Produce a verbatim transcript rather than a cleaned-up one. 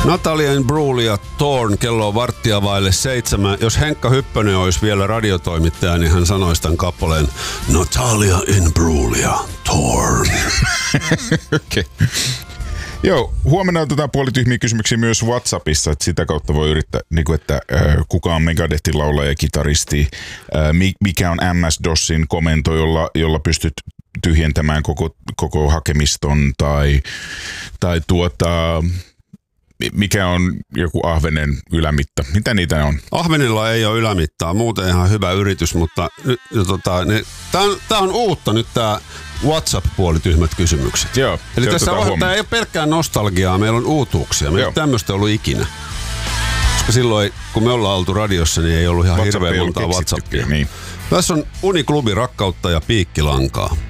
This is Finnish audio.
Natalia Imbruglia, Torn, kello on varttia vaille seitsemän. Jos Henkka Hyppönen olisi vielä radiotoimittaja, niin hän sanoisi tämän kappaleen Natalia Imbruglia, Torn. Okei. Okay. Joo, huomenna otetaan puolityhmiä kysymyksiä myös WhatsAppissa, että sitä kautta voi yrittää, niin kuin, että äh, kuka on Megadethin laulaja ja kitaristi, äh, mikä on M S-DOSin komento, jolla, jolla pystyt tyhjentämään koko, koko hakemiston, tai, tai tuota, mikä on joku ahvenen ylämitta. Mitä niitä on? Ahvenilla ei ole ylämittaa, muuten ihan hyvä yritys, mutta nyt, tota, ne, tää, on, tää on uutta nyt tää WhatsApp-puolityhmät kysymykset. Joo, eli tässä on, tää ei ole pelkkää nostalgiaa, meillä on uutuuksia. Meillä ei tämmöistä ollut ikinä. Koska silloin, kun me ollaan oltu radiossa, niin ei ollut ihan WhatsApp hirveän montaa WhatsAppia. Niin. Tässä on Uniklubi, rakkautta ja piikkilankaa.